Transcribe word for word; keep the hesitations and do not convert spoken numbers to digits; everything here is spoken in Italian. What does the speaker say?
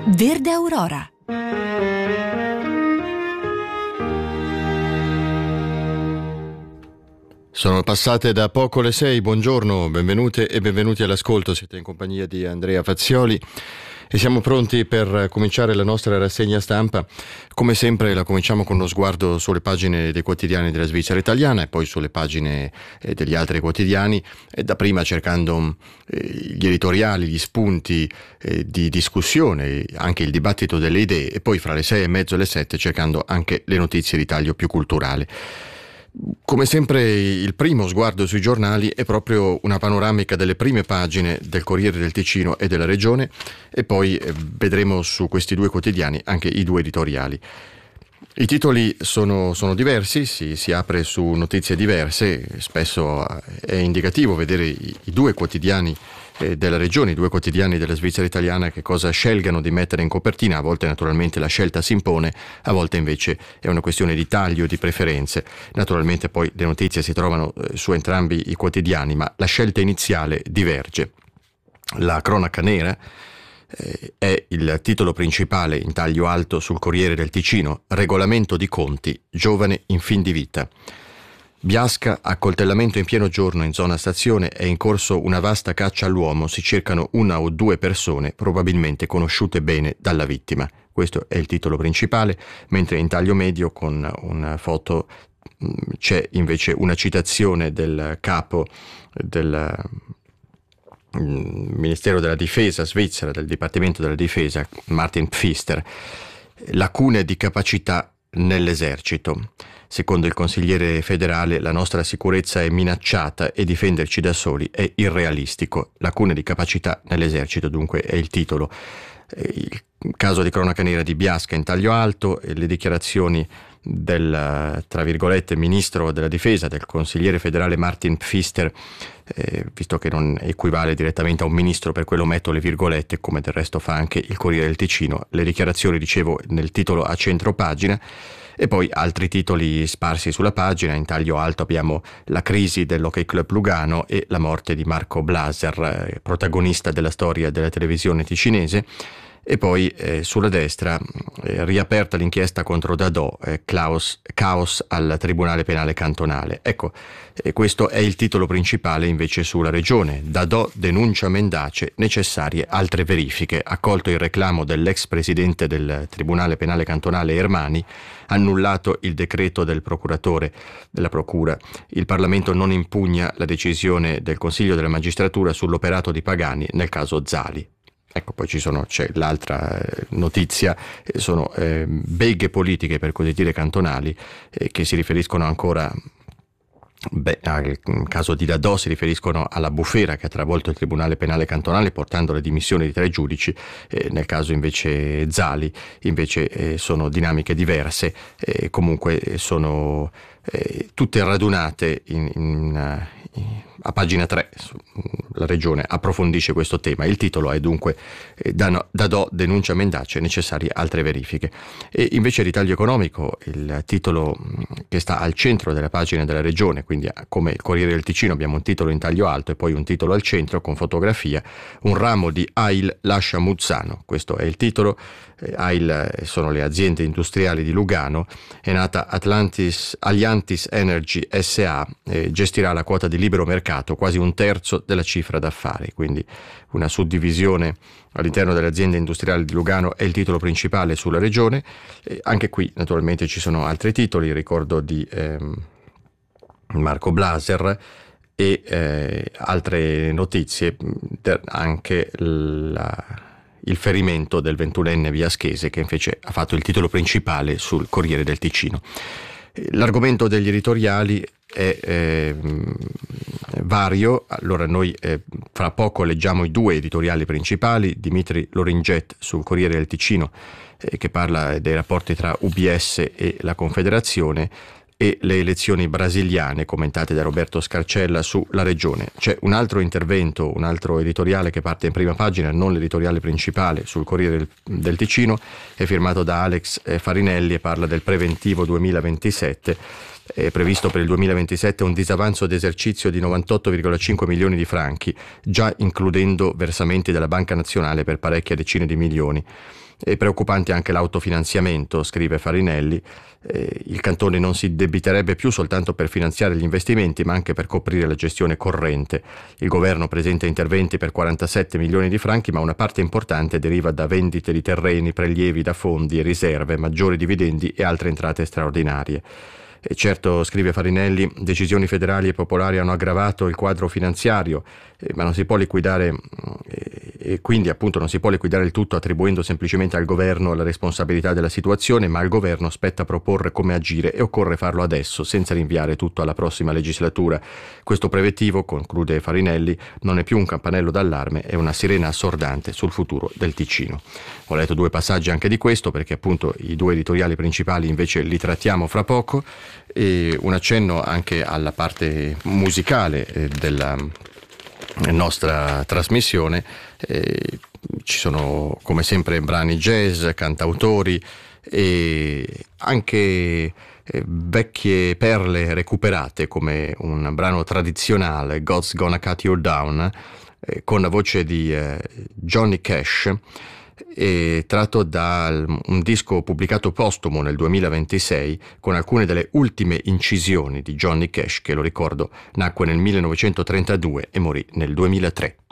Verde Aurora. Sono passate da poco le sei, buongiorno, benvenute e benvenuti all'ascolto, siete in compagnia di Andrea Fazioli e siamo pronti per cominciare la nostra rassegna stampa. Come sempre la cominciamo con uno sguardo sulle pagine dei quotidiani della Svizzera italiana e poi sulle pagine eh, degli altri quotidiani, e da prima cercando eh, gli editoriali, gli spunti eh, di discussione, anche il dibattito delle idee, e poi fra le sei e mezzo e le sette cercando anche le notizie di taglio più culturale. Come sempre il primo sguardo sui giornali è proprio una panoramica delle prime pagine del Corriere del Ticino e della Regione, e poi vedremo su questi due quotidiani anche i due editoriali. I titoli sono, sono diversi, si, si apre su notizie diverse, spesso è indicativo vedere i, i due quotidiani eh, della regione, i due quotidiani della Svizzera italiana che cosa scelgano di mettere in copertina. A volte naturalmente la scelta si impone, a volte invece è una questione di taglio, di preferenze. Naturalmente poi le notizie si trovano eh, su entrambi i quotidiani, ma la scelta iniziale diverge. La cronaca nera è il titolo principale in taglio alto sul Corriere del Ticino: regolamento di conti, giovane in fin di vita. Biasca, accoltellamento in pieno giorno in zona stazione, è in corso una vasta caccia all'uomo, si cercano una o due persone probabilmente conosciute bene dalla vittima. Questo è il titolo principale, mentre in taglio medio con una foto c'è invece una citazione del capo del Ministero della Difesa svizzera, del Dipartimento della Difesa, Martin Pfister. Lacune di capacità nell'esercito. Secondo il consigliere federale, la nostra sicurezza è minacciata e difenderci da soli è irrealistico. Lacune di capacità nell'esercito, dunque, è il titolo. Il caso di cronaca nera di Biasca in taglio alto e le dichiarazioni del, tra virgolette, ministro della difesa, del consigliere federale Martin Pfister, eh, visto che non equivale direttamente a un ministro, per quello metto le virgolette, come del resto fa anche il Corriere del Ticino. Le dichiarazioni, dicevo, nel titolo a centro pagina, e poi altri titoli sparsi sulla pagina. In taglio alto abbiamo la crisi dell'Hockey Club Lugano e la morte di Marco Blaser, eh, protagonista della storia della televisione ticinese. E poi eh, sulla destra eh, riaperta l'inchiesta contro Dadò, eh, Klaus, caos al Tribunale Penale Cantonale. Ecco, eh, questo è il titolo principale invece sulla regione. Dadò denuncia mendace, necessarie altre verifiche. Accolto il reclamo dell'ex presidente del Tribunale Penale Cantonale Ermani, annullato il decreto del procuratore della procura. Il Parlamento non impugna la decisione del Consiglio della Magistratura sull'operato di Pagani nel caso Zali. Ecco, poi ci sono, c'è l'altra eh, notizia, eh, sono eh, beghe politiche, per così dire, cantonali, eh, che si riferiscono ancora, beh, al caso di Dadò, si riferiscono alla bufera che ha travolto il Tribunale Penale Cantonale portando le dimissioni di tre giudici. Eh, nel caso invece Zali, invece eh, sono dinamiche diverse, eh, comunque sono eh, tutte radunate in, in, in a pagina tre. La regione approfondisce questo tema. Il titolo è dunque eh, Dadò denuncia mendace, necessarie altre verifiche. E invece di taglio economico, il titolo che sta al centro della pagina della regione, quindi come il Corriere del Ticino abbiamo un titolo in taglio alto e poi un titolo al centro con fotografia: un ramo di A I L lascia Muzzano. Questo è il titolo. eh, A I L sono le aziende industriali di Lugano, è nata Atlantis, Alliantis Energy S A, eh, gestirà la quota di libero mercato, quasi un terzo della cifra d'affari, quindi una suddivisione all'interno delle aziende industriali di Lugano è il titolo principale sulla regione. E anche qui naturalmente ci sono altri titoli, ricordo di ehm, Marco Blaser e eh, altre notizie, anche la, il ferimento del ventunenne biaschese, che invece ha fatto il titolo principale sul Corriere del Ticino. L'argomento degli editoriali è eh, vario. Allora noi eh, fra poco leggiamo i due editoriali principali: Dimitri Loringet sul Corriere del Ticino, eh, che parla dei rapporti tra U B S e la Confederazione, e le elezioni brasiliane commentate da Roberto Scarcella su La Regione. C'è un altro intervento, un altro editoriale che parte in prima pagina, non l'editoriale principale, sul Corriere del, del Ticino, è firmato da Alex Farinelli e parla del preventivo duemilaventisette. È previsto per il duemilaventisette un disavanzo d'esercizio di novantotto virgola cinque milioni di franchi, già includendo versamenti della Banca Nazionale per parecchie decine di milioni. È preoccupante anche l'autofinanziamento, scrive Farinelli. Eh, il cantone non si debiterebbe più soltanto per finanziare gli investimenti, ma anche per coprire la gestione corrente. Il governo presenta interventi per quarantasette milioni di franchi, ma una parte importante deriva da vendite di terreni, prelievi da fondi e riserve, maggiori dividendi e altre entrate straordinarie. E certo, scrive Farinelli, decisioni federali e popolari hanno aggravato il quadro finanziario, eh, ma non si può liquidare, eh, e quindi appunto non si può liquidare il tutto attribuendo semplicemente al governo la responsabilità della situazione, ma al governo spetta proporre come agire e occorre farlo adesso, senza rinviare tutto alla prossima legislatura. Questo preventivo, conclude Farinelli, non è più un campanello d'allarme, è una sirena assordante sul futuro del Ticino. Ho letto due passaggi anche di questo, perché appunto i due editoriali principali invece li trattiamo fra poco, e un accenno anche alla parte musicale eh, della nostra trasmissione. Eh, ci sono come sempre brani jazz, cantautori e anche eh, vecchie perle recuperate, come un brano tradizionale, God's Gonna Cut You Down, eh, con la voce di eh, Johnny Cash, e tratto da un disco pubblicato postumo nel duemilaventisei con alcune delle ultime incisioni di Johnny Cash, che, lo ricordo, nacque nel millenovecentotrentadue e morì nel duemilatré.